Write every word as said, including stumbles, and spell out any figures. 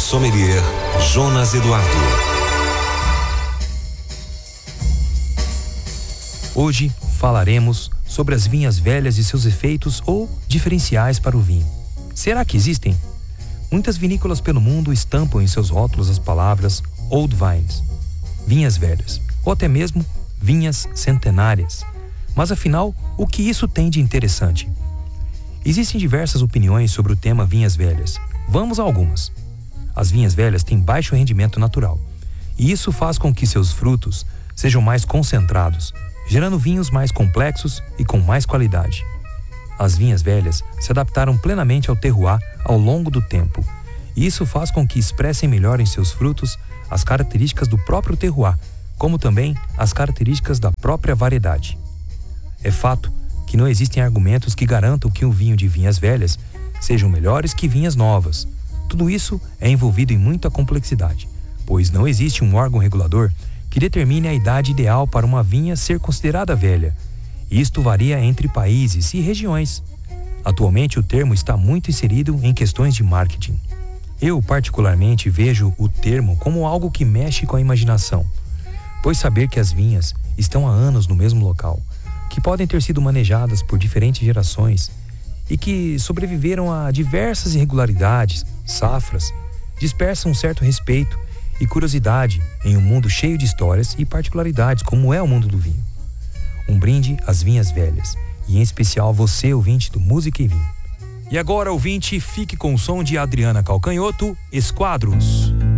Sommelier Jonas Eduardo. Hoje falaremos sobre as vinhas velhas e seus efeitos ou diferenciais para o vinho. Será que existem? Muitas vinícolas pelo mundo estampam em seus rótulos as palavras Old Vines, vinhas velhas, ou até mesmo vinhas centenárias. Mas afinal, o que isso tem de interessante? Existem diversas opiniões sobre o tema vinhas velhas. Vamos a algumas. As vinhas velhas têm baixo rendimento natural, e isso faz com que seus frutos sejam mais concentrados, gerando vinhos mais complexos e com mais qualidade. As vinhas velhas se adaptaram plenamente ao terroir ao longo do tempo, e isso faz com que expressem melhor em seus frutos as características do próprio terroir, como também as características da própria variedade. É fato que não existem argumentos que garantam que um vinho de vinhas velhas sejam melhores que vinhas novas. Tudo isso é envolvido em muita complexidade, pois não existe um órgão regulador que determine a idade ideal para uma vinha ser considerada velha. Isto varia entre países e regiões. Atualmente o termo está muito inserido em questões de marketing. Eu particularmente vejo o termo como algo que mexe com a imaginação, pois saber que as vinhas estão há anos no mesmo local, que podem ter sido manejadas por diferentes gerações e que sobreviveram a diversas irregularidades, safras, dispersa um certo respeito e curiosidade em um mundo cheio de histórias e particularidades como é o mundo do vinho. Um brinde às vinhas velhas, e em especial você, ouvinte do Música e Vinho. E agora, ouvinte, fique com o som de Adriana Calcanhoto, Esquadros.